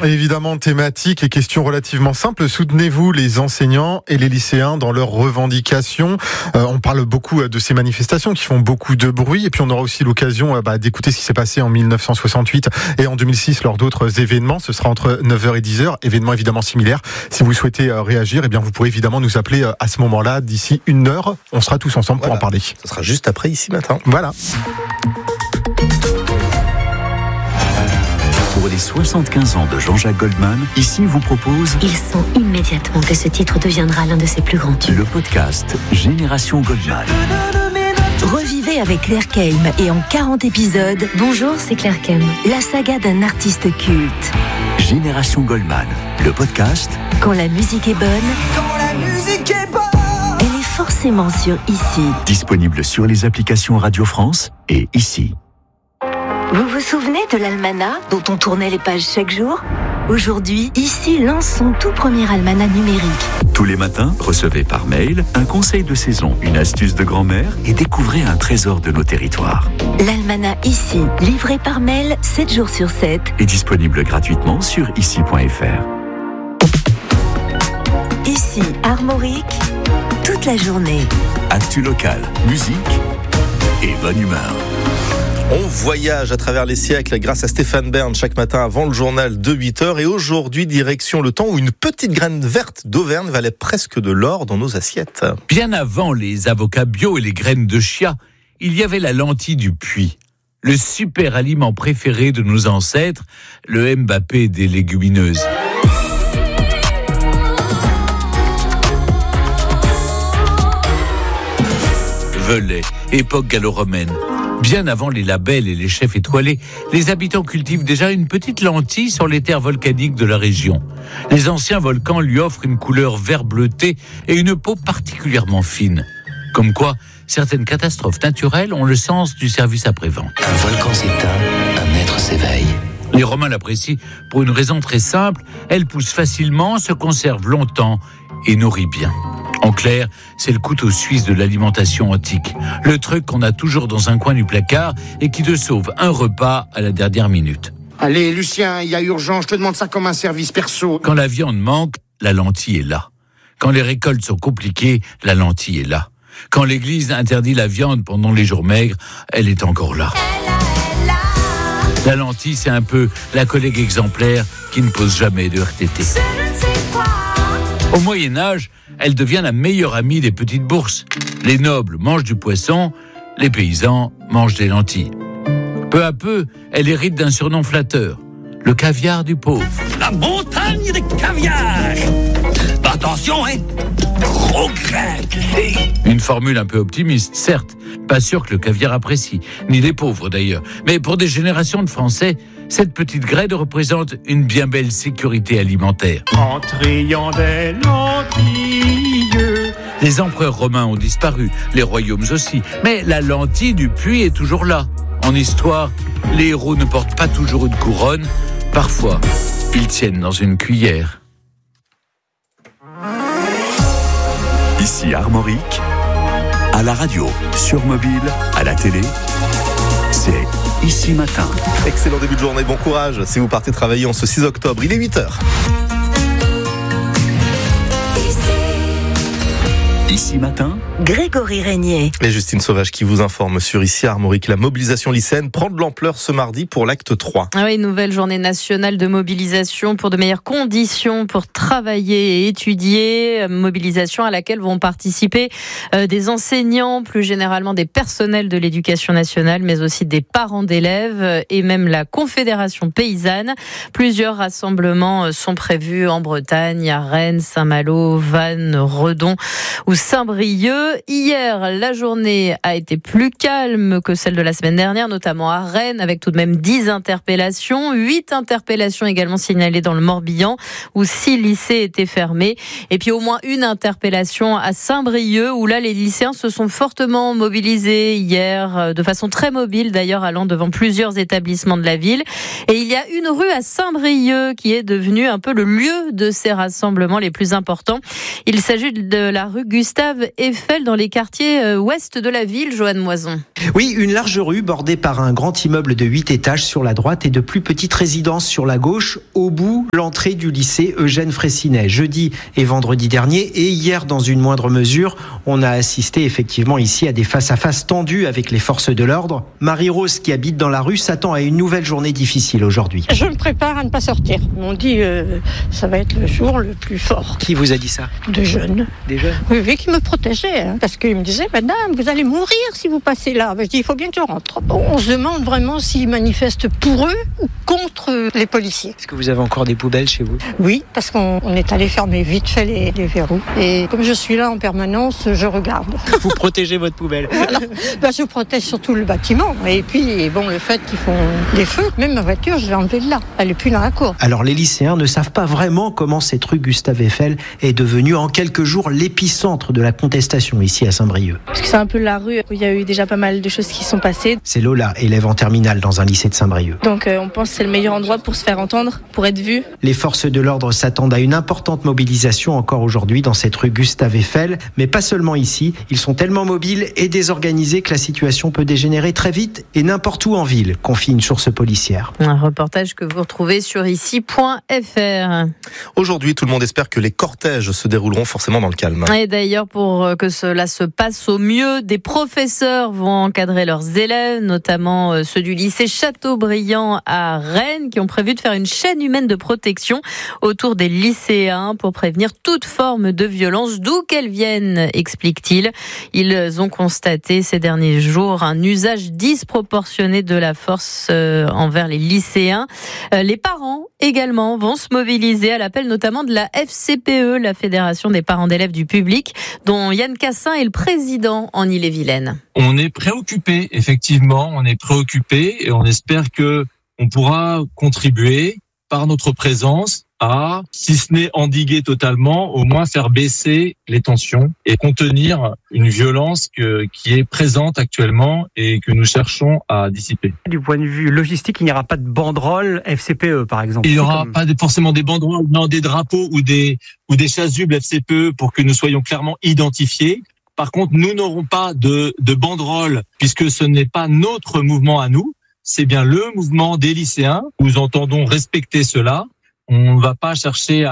Et évidemment, thématique et question relativement simple. Soutenez-vous les enseignants et les lycéens dans leurs revendications? On parle beaucoup de ces manifestations qui font beaucoup de bruit. Et puis, on aura aussi l'occasion d'écouter ce qui s'est passé en 1968 et en 2006 lors d'autres événements. Ce sera entre 9h et 10h. Événements évidemment similaires. Si vous souhaitez réagir, eh bien, vous pourrez évidemment nous appeler à ce moment-là d'ici 1 heure. On sera tous ensemble pour en parler. Ce sera juste après Ici Matin. Voilà. Pour les 75 ans de Jean-Jacques Goldman, Ici vous propose... Il sent immédiatement que ce titre deviendra l'un de ses plus grands tubes. Le podcast Génération Goldman. Revivez avec Claire Keim et en 40 épisodes. Bonjour, c'est Claire Keim. La saga d'un artiste culte. Génération Goldman. Le podcast... Quand la musique est bonne... Quand la musique est bonne... Elle est forcément sur Ici. Disponible sur les applications Radio France et Ici. Vous vous souvenez de l'almanach dont on tournait les pages chaque jour? Aujourd'hui, Ici lance son tout premier almanach numérique. Tous les matins, recevez par mail un conseil de saison, une astuce de grand-mère et découvrez un trésor de nos territoires. L'almanach Ici, livré par mail 7 jours sur 7. Et disponible gratuitement sur ici.fr. Ici, Armorique, toute la journée. Actu locale, musique et bonne humeur. On voyage à travers les siècles grâce à Stéphane Bern chaque matin avant le journal de 8h. Et aujourd'hui, direction le temps où une petite graine verte d'Auvergne valait presque de l'or dans nos assiettes. Bien avant les avocats bio et les graines de chia, il y avait la lentille du puits. Le super aliment préféré de nos ancêtres, le Mbappé des légumineuses. Velay, époque gallo-romaine. Bien avant les labels et les chefs étoilés, les habitants cultivent déjà une petite lentille sur les terres volcaniques de la région. Les anciens volcans lui offrent une couleur vert bleuté et une peau particulièrement fine. Comme quoi, certaines catastrophes naturelles ont le sens du service après-vente. Un volcan s'éteint, un être s'éveille. Les Romains l'apprécient pour une raison très simple, elle pousse facilement, se conserve longtemps et nourrit bien. En clair, c'est le couteau suisse de l'alimentation antique. Le truc qu'on a toujours dans un coin du placard et qui te sauve un repas à la dernière minute. Allez, Lucien, il y a urgence, je te demande ça comme un service perso. Quand la viande manque, la lentille est là. Quand les récoltes sont compliquées, la lentille est là. Quand l'église interdit la viande pendant les jours maigres, elle est encore là. La lentille, c'est un peu la collègue exemplaire qui ne pose jamais de RTT. Au Moyen-Âge, elle devient la meilleure amie des petites bourses. Les nobles mangent du poisson, les paysans mangent des lentilles. Peu à peu, elle hérite d'un surnom flatteur, le caviar du pauvre. La montagne de caviar. Attention, hein, gros grain, tu sais. Une formule un peu optimiste, certes. Pas sûr que le caviar apprécie, ni les pauvres d'ailleurs. Mais pour des générations de Français, cette petite graine représente une bien belle sécurité alimentaire. En triant des lentilles. Les empereurs romains ont disparu, les royaumes aussi. Mais la lentille du puits est toujours là. En histoire, les héros ne portent pas toujours une couronne. Parfois, ils tiennent dans une cuillère. Ici Armorique, à la radio, sur mobile, à la télé, c'est Ici Matin. Excellent début de journée, bon courage si vous partez travailler en ce 6 octobre. Il est 8h. Ici Matin, Grégory Régnier. Et Justine Sauvage qui vous informe sur Ici Armorique. La mobilisation lycéenne prend de l'ampleur ce mardi pour l'acte 3. Ah oui, nouvelle journée nationale de mobilisation pour de meilleures conditions pour travailler et étudier. Mobilisation à laquelle vont participer des enseignants, plus généralement des personnels de l'éducation nationale, mais aussi des parents d'élèves et même la Confédération paysanne. Plusieurs rassemblements sont prévus en Bretagne, à Rennes, Saint-Malo, Vannes, Redon ou Saint-Brieuc. Hier, la journée a été plus calme que celle de la semaine dernière, notamment à Rennes, avec tout de même 10 interpellations. 8 interpellations également signalées dans le Morbihan, où 6 lycées étaient fermés. Et puis au moins une interpellation à Saint-Brieuc, où là, les lycéens se sont fortement mobilisés hier, de façon très mobile d'ailleurs, allant devant plusieurs établissements de la ville. Et il y a une rue à Saint-Brieuc qui est devenue un peu le lieu de ces rassemblements les plus importants. Il s'agit de la rue Gustave Gustave Eiffel dans les quartiers ouest de la ville, Joanne Moison. Oui, une large rue bordée par un grand immeuble de 8 étages sur la droite et de plus petites résidences sur la gauche. Au bout, l'entrée du lycée Eugène Freycinet. Jeudi et vendredi dernier et hier dans une moindre mesure, on a assisté effectivement ici à des face-à-face tendus avec les forces de l'ordre. Marie-Rose, qui habite dans la rue, s'attend à une nouvelle journée difficile aujourd'hui. Je me prépare à ne pas sortir. Ils m'ont dit ça va être le jour le plus fort. Qui vous a dit ça ? De jeunes. Des jeunes ? Oui, qui me protégeaient. Parce qu'ils me disaient, madame, vous allez mourir si vous passez là. Je dis, il faut bien que je rentre. On se demande vraiment s'ils manifestent pour eux ou contre les policiers. Est-ce que vous avez encore des poubelles chez vous ? Oui, parce qu'on est allé fermer vite fait les verrous. Et comme je suis là en permanence, je regarde. Vous protégez votre poubelle. Voilà. Je protège surtout le bâtiment. Et puis, bon, le fait qu'ils font des feux, même ma voiture, je l'ai enlevée de là. Elle n'est plus dans la cour. Alors, les lycéens ne savent pas vraiment comment cette rue Gustave Eiffel est devenue en quelques jours l'épicentre de la contestation ici à Saint-Brieuc. Parce que c'est un peu la rue où il y a eu déjà pas mal de choses qui sont passées. C'est Lola, élève en terminale dans un lycée de Saint-Brieuc. Donc on pense que c'est le meilleur endroit pour se faire entendre, pour être vu. Les forces de l'ordre s'attendent à une importante mobilisation encore aujourd'hui dans cette rue Gustave Eiffel, mais pas seulement ici. Ils sont tellement mobiles et désorganisés que la situation peut dégénérer très vite et n'importe où en ville, confie une source policière. Un reportage que vous retrouvez sur ici.fr. Aujourd'hui, tout le monde espère que les cortèges se dérouleront forcément dans le calme. Et d'ailleurs, pour que cela se passe au mieux, des professeurs vont encadrer leurs élèves, notamment ceux du lycée Chateaubriand à Rennes, qui ont prévu de faire une chaîne humaine de protection autour des lycéens pour prévenir toute forme de violence, d'où qu'elle vienne, explique-t-il. Ils ont constaté ces derniers jours un usage disproportionné de la force envers les lycéens. Les parents également vont se mobiliser à l'appel notamment de la FCPE, la Fédération des parents d'élèves du public, dont Yann Cassin est le président en Ille-et-Vilaine. On est préoccupé, effectivement, on est préoccupé et on espère que on pourra contribuer par notre présence à, si ce n'est endiguer totalement, au moins faire baisser les tensions et contenir une violence qui est présente actuellement et que nous cherchons à dissiper. Du point de vue logistique, il n'y aura pas de banderole FCPE, par exemple. Il n'y aura pas forcément des banderoles, non, des drapeaux ou des chasubles FCPE pour que nous soyons clairement identifiés. Par contre, nous n'aurons pas de banderole puisque ce n'est pas notre mouvement à nous. C'est bien le mouvement des lycéens. Nous entendons respecter cela. On ne va pas chercher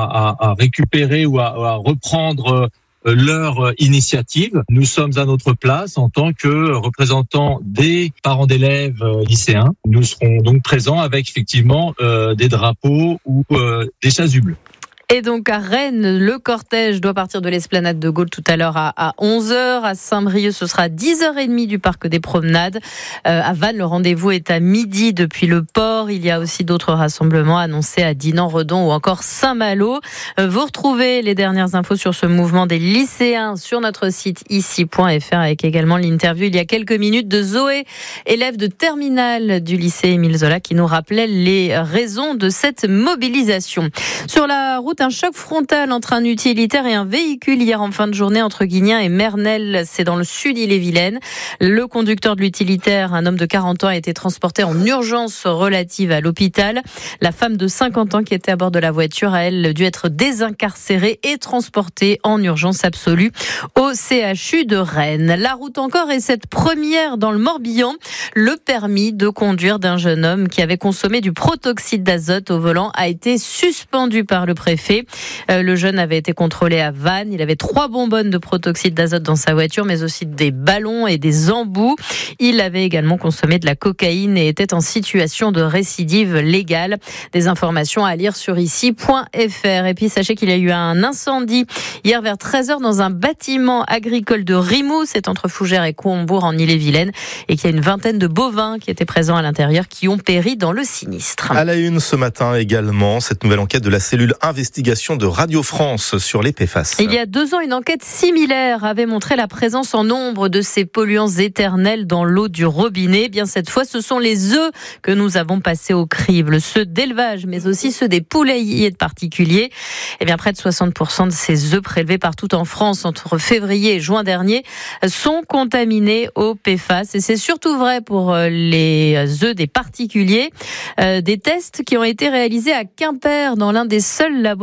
à récupérer ou à reprendre leur initiative. Nous sommes à notre place en tant que représentants des parents d'élèves lycéens. Nous serons donc présents avec effectivement des drapeaux ou des chasubles. Et donc à Rennes, le cortège doit partir de l'esplanade de Gaulle tout à l'heure à 11h. À Saint-Brieuc, ce sera 10h30 du parc des Promenades. À Vannes, le rendez-vous est à midi depuis le port. Il y a aussi d'autres rassemblements annoncés à Dinan, Redon ou encore Saint-Malo. Vous retrouvez les dernières infos sur ce mouvement des lycéens sur notre site ici.fr avec également l'interview il y a quelques minutes de Zoé, élève de terminale du lycée Émile Zola, qui nous rappelait les raisons de cette mobilisation. Sur la route, un choc frontal entre un utilitaire et un véhicule hier en fin de journée entre Guignin et Mernel. C'est dans le sud Ille-et-Vilaine. Le conducteur de l'utilitaire, un homme de 40 ans, a été transporté en urgence relative à l'hôpital. La femme de 50 ans qui était à bord de la voiture a, elle, dû être désincarcérée et transportée en urgence absolue au CHU de Rennes. La route encore et cette première dans le Morbihan, le permis de conduire d'un jeune homme qui avait consommé du protoxyde d'azote au volant a été suspendu par le préfet. Le jeune avait été contrôlé à Vannes. Il avait 3 bonbonnes de protoxyde d'azote dans sa voiture, mais aussi des ballons et des embouts. Il avait également consommé de la cocaïne et était en situation de récidive légale. Des informations à lire sur ici.fr. Et puis sachez qu'il y a eu un incendie hier vers 13h dans un bâtiment agricole de Rimou. C'est entre Fougères et Coombourg en Ille-et-Vilaine. Et qu'il y a une vingtaine de bovins qui étaient présents à l'intérieur qui ont péri dans le sinistre. À la une ce matin également, cette nouvelle enquête de la cellule investigation de Radio France sur les PFAS. Il y a 2 ans, une enquête similaire avait montré la présence en nombre de ces polluants éternels dans l'eau du robinet. Eh bien, cette fois, ce sont les œufs que nous avons passés au crible, ceux d'élevage, mais aussi ceux des poulaillers de particuliers. Eh bien, près de 60% de ces œufs prélevés partout en France entre février et juin dernier sont contaminés au PFAS. Et c'est surtout vrai pour les œufs des particuliers. Des tests qui ont été réalisés à Quimper, dans l'un des seuls labos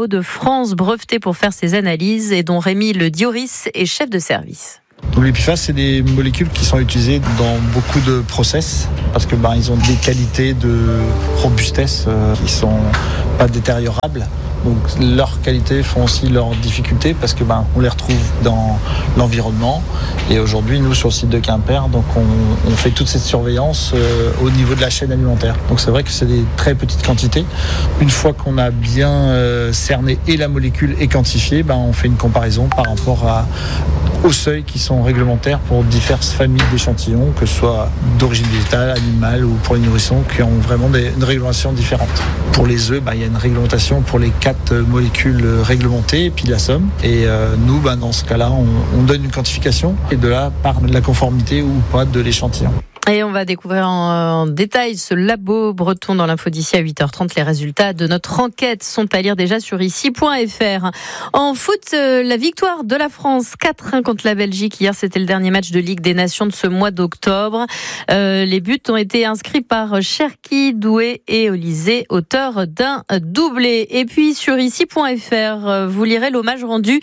labo de France breveté pour faire ces analyses et dont Rémi Le Dioris est chef de service. Donc les PFAS, c'est des molécules qui sont utilisées dans beaucoup de process parce que ils ont des qualités de robustesse qui sont pas détériorables. Donc leurs qualités font aussi leurs difficultés parce que on les retrouve dans l'environnement. Et aujourd'hui, nous sur le site de Quimper, donc on fait toute cette surveillance au niveau de la chaîne alimentaire. Donc c'est vrai que c'est des très petites quantités. Une fois qu'on a bien cerné et la molécule et quantifié, on fait une comparaison par rapport aux seuils qui sont réglementaires pour diverses familles d'échantillons, que ce soit d'origine végétale, animale ou pour les nourrissons, qui ont vraiment une réglementation différente. Pour les œufs, il y a une réglementation pour les 4 molécules réglementées et puis la somme. Et nous, dans ce cas-là, on donne une quantification et de là part la conformité ou pas de l'échantillon. Et on va découvrir en détail ce labo breton dans l'info d'ici à 8h30. Les résultats de notre enquête sont à lire déjà sur ici.fr. En foot, la victoire de la France 4-1 contre la Belgique. Hier, c'était le dernier match de Ligue des Nations de ce mois d'octobre. Les buts ont été inscrits par Cherki, Doué et Olysée, auteur d'un doublé. Et puis sur ici.fr, vous lirez l'hommage rendu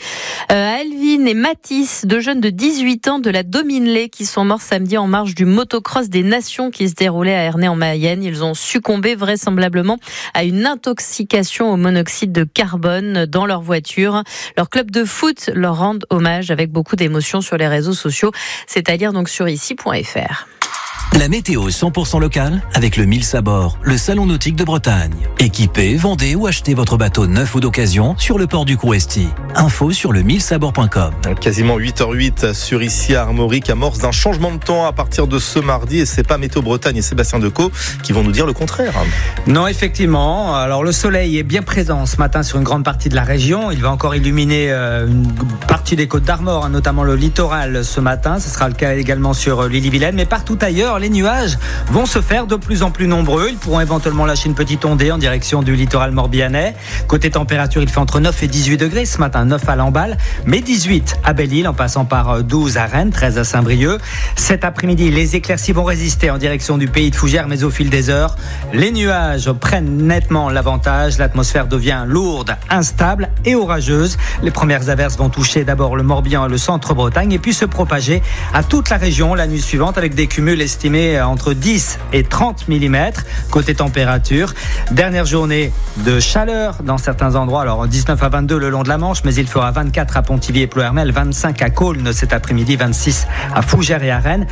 à Elvin et Mathis, deux jeunes de 18 ans de la Dominelay qui sont morts samedi en marge du motocross des Nations qui se déroulait à Ernée en Mayenne. Ils ont succombé vraisemblablement à une intoxication au monoxyde de carbone dans leur voiture. Leur club de foot leur rend hommage avec beaucoup d'émotion sur les réseaux sociaux. C'est à lire donc sur ici.fr. La météo 100% locale avec le 1000 Sabord, le salon nautique de Bretagne. Équipez, vendez ou achetez votre bateau neuf ou d'occasion sur le port du Crouesty. Info sur le 1000sabord.com. Quasiment 8h08 sur ici à Armorique, amorce d'un changement de temps à partir de ce mardi et c'est pas Météo Bretagne et Sébastien Decaux qui vont nous dire le contraire. Non, effectivement. Alors le soleil est bien présent ce matin sur une grande partie de la région. Il va encore illuminer une partie des Côtes d'Armor, notamment le littoral ce matin. Ce sera le cas également sur l'Ille-et-Vilaine, mais partout ailleurs, les nuages vont se faire de plus en plus nombreux. Ils pourront éventuellement lâcher une petite ondée en direction du littoral morbihanais. Côté température, il fait entre 9 et 18 degrés ce matin, 9 à Lamballe, mais 18 à Belle-Île, en passant par 12 à Rennes, 13 à Saint-Brieuc. Cet après-midi, les éclaircies vont résister en direction du pays de Fougères, mais au fil des heures, les nuages prennent nettement l'avantage. L'atmosphère devient lourde, instable et orageuse. Les premières averses vont toucher d'abord le Morbihan et le centre-Bretagne et puis se propager à toute la région la nuit suivante avec des cumuls estimés entre 10 et 30 mm. Côté température, dernière journée de chaleur dans certains endroits. Alors 19 à 22 le long de la Manche, mais il fera 24 à Pontivy et Ploërmel, 25 à Caulnes cet après-midi, 26 à Fougères et à Rennes,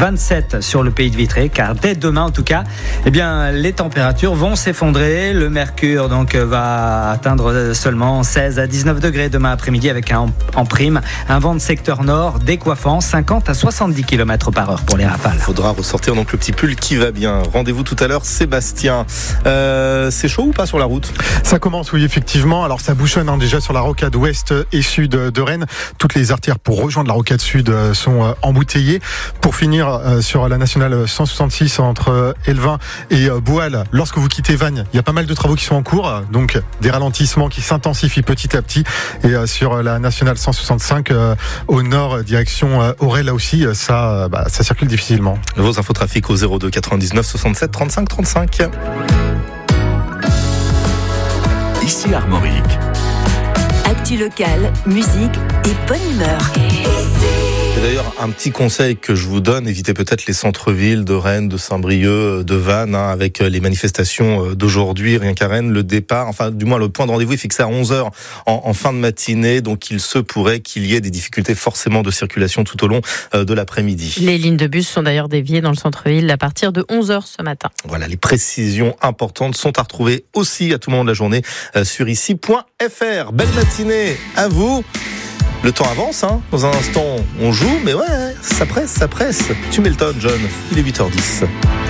27 sur le pays de Vitré, car dès demain en tout cas, les températures vont s'effondrer. Le mercure donc va atteindre seulement 16 à 19 degrés demain après-midi avec en prime un vent de secteur nord décoiffant 50 à 70 km/h pour les rafales. Faudra ressortir donc le petit pull qui va bien. Rendez-vous tout à l'heure, Sébastien. C'est chaud ou pas sur la route ? Ça commence, oui, effectivement. Alors ça bouchonne déjà sur la rocade ouest et sud de Rennes. Toutes les artères pour rejoindre la rocade sud sont embouteillées. Pour finir sur la nationale 166 entre Elvin et Boual, lorsque vous quittez Vannes, il y a pas mal de travaux qui sont en cours, donc des ralentissements qui s'intensifient petit à petit. Et sur la nationale 165 au nord, direction Auray, là aussi, ça circule difficilement. Vos infotrafics au 02 99 67 35 35. Ici Armorique. Actu locale, musique et bonne humeur. Et d'ailleurs, un petit conseil que je vous donne, évitez peut-être les centres-villes de Rennes, de Saint-Brieuc, de Vannes, avec les manifestations d'aujourd'hui. Rien qu'à Rennes, le départ, enfin du moins le point de rendez-vous est fixé à 11h en fin de matinée, donc il se pourrait qu'il y ait des difficultés forcément de circulation tout au long de l'après-midi. Les lignes de bus sont d'ailleurs déviées dans le centre-ville à partir de 11h ce matin. Voilà, les précisions importantes sont à retrouver aussi à tout moment de la journée sur ici.fr. Belle matinée à vous. Le temps avance, Dans un instant, on joue, mais ouais, ça presse. Tu mets le ton, John. Il est 8h10.